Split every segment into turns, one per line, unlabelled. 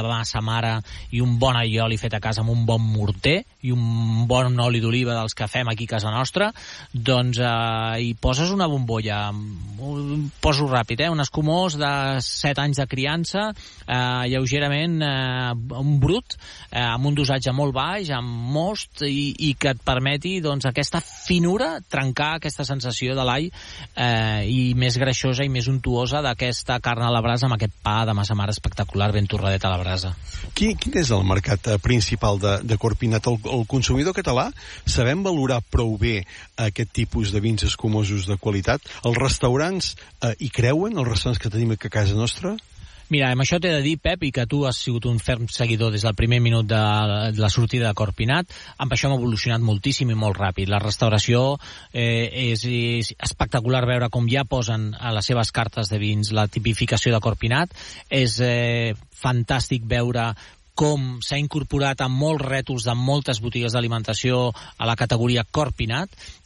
massa mare i un bon allioli fet a casa amb un bon morter i un bon oli d'oliva dels que fem aquí a casa nostra, doncs hi poses una bombolla, poso ràpid, un escumós de 7 anys de criança, lleugerament un brut, amb un dosatge molt baix, amb most, i que et permeti doncs, aquesta finura, trencar aquesta sensació de l'all i més greixosa i més untuosa d'aquesta carn a la brasa amb aquest pa de massa mare espectacular ben torradet a la brasa.
Quin és el mercat principal de Corpinat? El consumidor català sabem valorar prou bé aquest tipus de vins escumosos de qualitat? Els restaurants hi creuen, els restaurants que tenim a casa nostra?
Mira, amb això t'he de dir, Pep, i que tu has sigut un ferm seguidor des del primer minut de la sortida de Corpinat, amb això hem evolucionat moltíssim i molt ràpid. La restauració és espectacular veure com ja posen a les seves cartes de vins la tipificació de Corpinat. És fantàstic veure com s'ha incorporat a molts rètols de moltes botigues d'alimentació a la categoria Corpinat,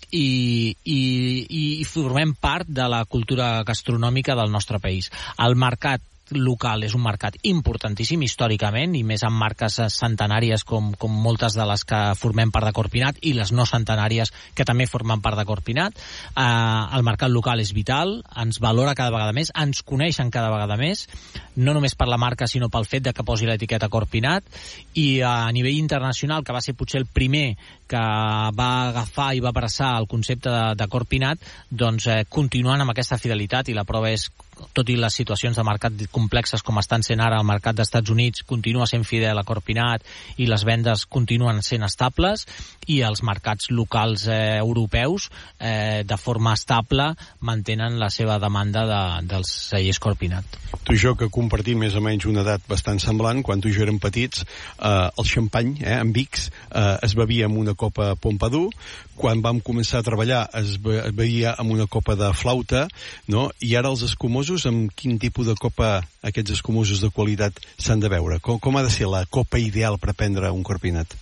i formem part de la cultura gastronòmica del nostre país. El mercat local és un mercat importantíssim històricament, i més amb marques centenàries com moltes de les que formem part de Corpinat i les no centenàries que també formen part de Corpinat. El mercat local és vital, ens valora cada vegada més, ens coneixen cada vegada més, no només per la marca sinó pel fet de que posi l'etiqueta Corpinat, i a nivell internacional, que va ser potser el primer que va agafar i va abraçar el concepte de Corpinat, doncs continuant amb aquesta fidelitat, i la prova és, tot i les situacions de mercat complexes com estan sent ara, el mercat dels Estats Units continua sent fidel a Corpinat i les vendes continuen sent estables, i els mercats locals europeus de forma estable mantenen la seva demanda dels cellers Corpinat.
Tu i jo, que compartim més o menys una edat bastant semblant, quan tu i jo érem petits, el xampany, amb Vicks, es bevia amb una copa Pompadour. Quan vam començar a treballar es bevia amb una copa de flauta, no? I ara els escumosos, amb quin tipus de copa aquests escumosos de qualitat s'han de beure? Com ha de ser la copa ideal per prendre un Corpinat?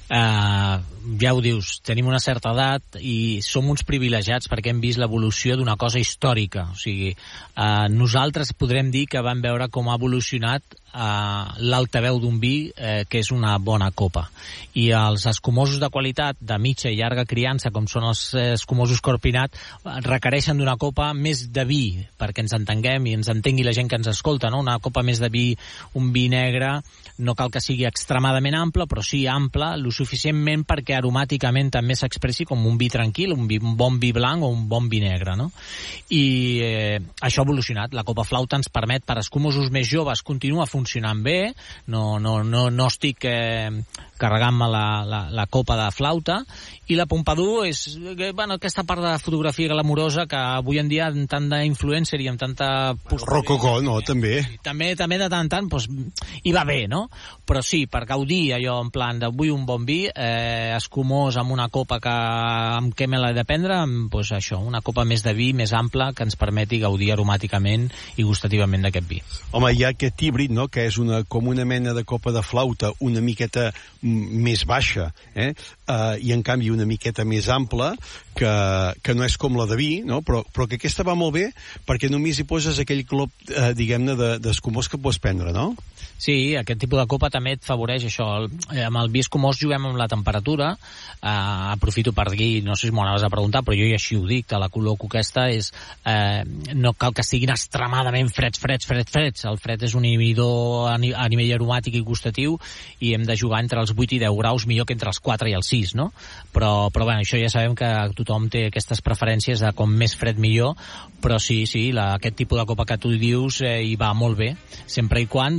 Ja ho dius, tenim una certa edat i som uns privilegiats perquè hem vist l'evolució d'una cosa històrica. O sigui, nosaltres podrem dir que vam veure com ha evolucionat l'altaveu d'un vi, que és una bona copa. I els escumosos de qualitat de mitja i llarga criança, com són els escumosos Corpinat, requereixen d'una copa més de vi, perquè ens entenguem i ens entengui la gent que ens escolta, no? Una copa més de vi, un vi negre, no cal que sigui extremadament ample, però sí ample, lo suficientment perquè aromàticament també s'expressi com un vi tranquil, un bon vi blanc o un bon vi negre, no? I això ha evolucionat. La copa flauta ens permet, per escumosos més joves, continua funcionant bé, no estic carregant-me la copa de flauta, i la Pompadour és aquesta part de fotografia glamurosa que avui en dia amb tant d'influencer i amb tanta...
Rococó, no? També.
També de tant en tant, doncs, hi va bé, no? Però sí, per gaudir allò en plan de vull un bon vi, escumós amb una copa amb què me l'he de prendre, doncs això, una copa més de vi, més ampla, que ens permeti gaudir aromàticament i gustativament d'aquest vi.
Home, hi ha aquest híbrid, no?, que és com una mena de copa de flauta una miqueta més baixa, i en canvi una miqueta més ampla, que no és com la de vi, no? Però que aquesta va molt bé perquè només hi poses aquell glop, diguem-ne, d'escumós que pots prendre, no?
Sí, aquest tipus de copa també et favoreix això. Amb el vi escumós juguem amb la temperatura. Aprofito per dir, no sé si m'ho anaves a preguntar, però jo ja així ho dic, te la col·loco aquesta, no cal que estiguin extremadament freds. El fred és un inhibidor a nivell aromàtic i gustatiu, i hem de jugar entre els 8 i 10 graus, millor que entre els 4 i els 6, no? Però bueno, això ja sabem que tothom té aquestes preferències de com més fred millor, però sí, aquest tipus de copa que tu dius hi va molt bé, sempre i quan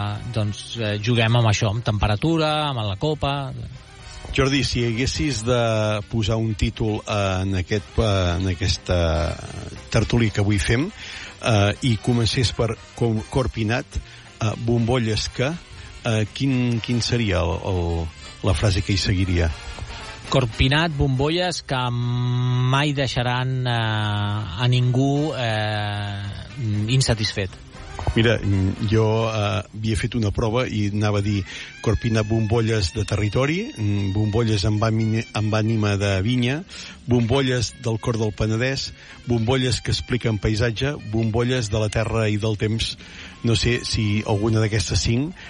juguem amb això, amb temperatura, amb la copa.
Jordi, si haguessis de posar un títol en aquesta tertúlia que avui fem, i comencés per Corpinat, bombolles que, quin seria la frase que hi seguiria?
Corpinat, bombolles que mai deixaran a ningú insatisfet.
Mira, jo havia fet una prova i anava a dir Corpinat, bombolles de territori, bombolles amb ànima de vinya, bombolles del cor del Penedès, bombolles que expliquen paisatge, bombolles de la terra i del temps. No sé si alguna d'aquestes 5